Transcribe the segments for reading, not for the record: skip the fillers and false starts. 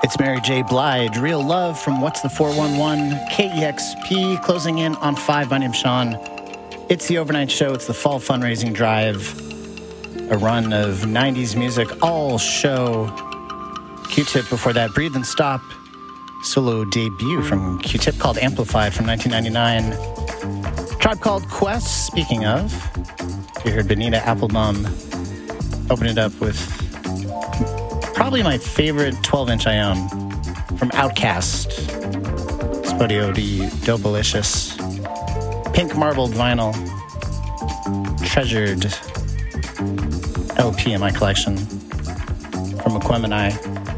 It's Mary J. Blige, Real Love from What's the 411, KEXP, closing in on 5. My name's Sean. It's the overnight show. It's the fall fundraising drive, a run of 90s music, all show. Q-Tip before that, Breathe and Stop, solo debut from Q-Tip called Amplified from 1999. Tribe Called Quest, speaking of, you heard Benita Applebaum open it up with probably my favorite 12-inch I own from Outkast, Spodio di Dobalicious. Pink marbled vinyl, treasured LP in my collection from Aquemini.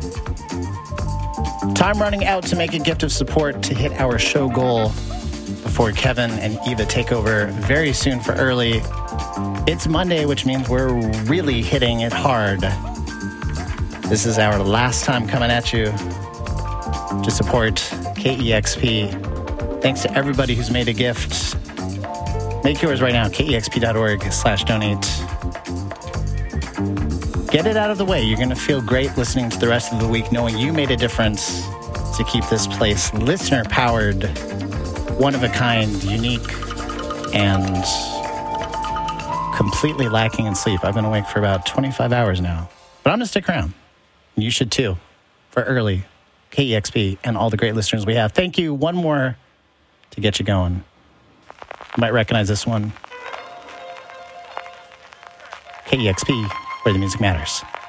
Time running out to make a gift of support to hit our show goal before Kevin and Eva take over very soon for early. It's Monday, which means we're really hitting it hard. This is our last time coming at you to support KEXP. Thanks to everybody who's made a gift. Make yours right now, kexp.org/donate. Get it out of the way. You're going to feel great listening to the rest of the week, knowing you made a difference to keep this place listener-powered, one-of-a-kind, unique, and completely lacking in sleep. I've been awake for about 25 hours now. But I'm going to stick around. You should too, for early KEXP and all the great listeners we have. Thank you. One more to get you going. You might recognize this one. KEXP, where the music matters.